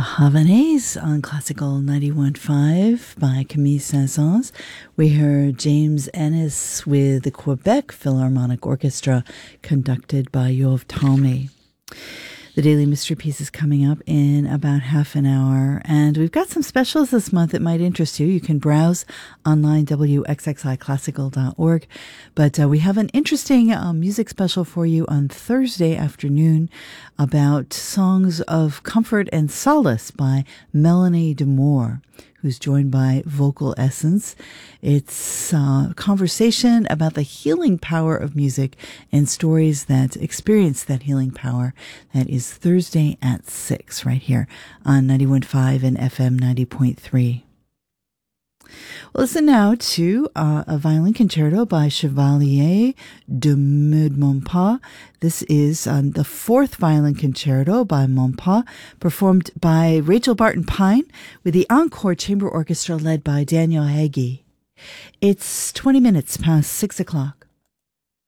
Havanaise on Classical 91.5 by Camille Saint-Saëns. We heard James Ennis with the Quebec Philharmonic Orchestra, conducted by Yov Talmy. The Daily Mystery Piece is coming up in about half an hour, and we've got some specials this month that might interest you. You can browse online, wxxiclassical.org, but we have an interesting music special for you on Thursday afternoon about songs of comfort and solace by Melanie D'Amour, who's joined by Vocal Essence. It's a conversation about the healing power of music and stories that experience that healing power. That is Thursday at 6 right here on 91.5 and FM 90.3. Well, listen now to a violin concerto by Chevalier de Meudmontpas. This is the fourth violin concerto by Montpas, performed by Rachel Barton Pine with the Encore Chamber Orchestra led by Daniel Hagee. It's 20 minutes past 6 o'clock.